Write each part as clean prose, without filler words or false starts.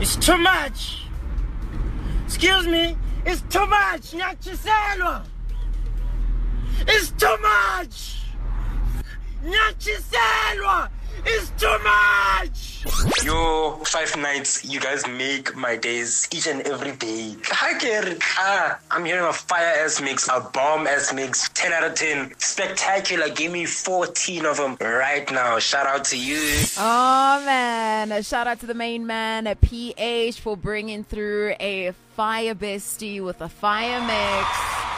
It's too much. Excuse me, it's too much. Nyachiselwa. It's too much. Nyachiselwa. It's too much. Yo, 5 nights, you guys make my days each and every day. Hi, Kerry. I'm hearing a fire-ass mix, a bomb-ass mix, 10 out of 10. Spectacular. Give me 14 of them right now. Shout out to you. Oh, man. Shout out to the main man at PH for bringing through a fire bestie with a fire mix.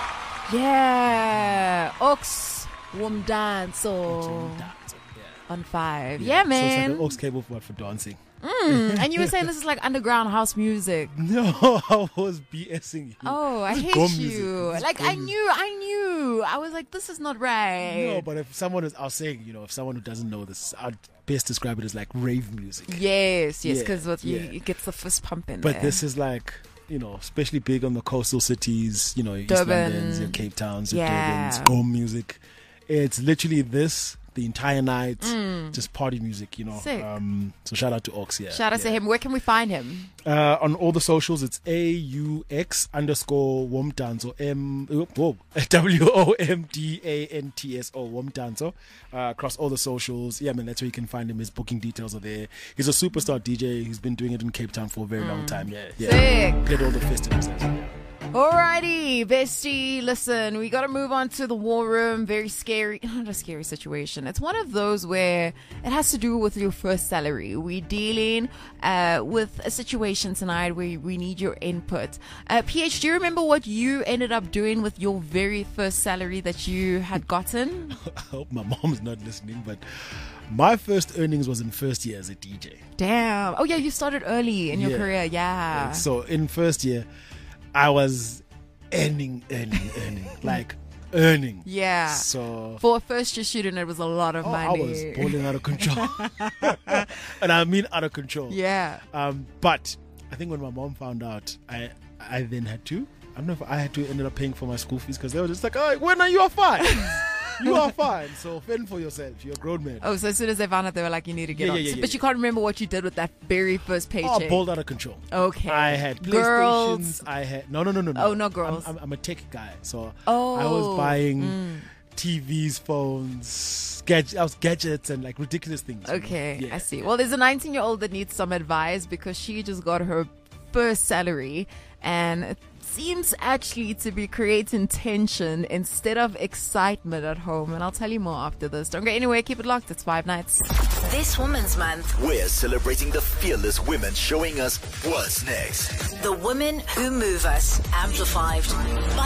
Yeah. Ox Wumdanso. On 5. Yeah, man. So it's like an aux cable for dancing. And you were saying this is like underground house music. No, I was BSing you. Oh, I hate you. Like, I knew. I was like, this is not right. No, but if someone is, I was saying, if someone who doesn't know this, I'd best describe it as like rave music. Yes, because it gets the fist pumping. But this is like, especially big on the coastal cities, your East Londons, your Cape Towns, your Durbans, home music. It's literally this. The entire night, just party music, Sick. So shout out to Ox, yeah. Shout out to him. Where can we find him? On all the socials, it's AUX_Womdanso, WOMDANTSO, Womdanso, across all the socials. Yeah, man, that's where you can find him. His booking details are there. He's a superstar DJ. He's been doing it in Cape Town for a very long time. Yeah. Sick. Played all the festivals. Alrighty, bestie. Listen, we got to move on to the war room. Very scary, not a scary situation. It's one of those where it has to do with your first salary. We're dealing with a situation tonight where we need your input. PH, do you remember what you ended up doing with your very first salary that you had gotten? I hope my mom's not listening, but my first earnings was in first year as a DJ. Damn. Oh, yeah, you started early in your career. Yeah. So in first year, I was earning, like earning. Yeah. So for a first year student, it was a lot of money. I was balling out of control, and I mean out of control. Yeah. But I think when my mom found out, I then had to. I don't know if I had to ended up paying for my school fees because they were just like, "Oh, when are you fine? You are fine. So fend for yourself. You're a grown man." Oh, so as soon as they found out, they were like, "You need to get on." Yeah, but you can't remember what you did with that very first paycheck. Oh, balled out of control. Okay. I had PlayStations. Girls. I had no. Oh, no girls. I'm a tech guy, so I was buying TVs, phones, gadgets, and like ridiculous things. Okay, Yeah. I see. Well, there's a 19-year-old that needs some advice because she just got her first salary and it seems actually to be creating tension instead of excitement at home. And I'll tell you more after this. Don't go anywhere. Keep it locked. It's 5 nights. This Women's Month, we're celebrating the fearless women showing us what's next. the women who move us, amplified by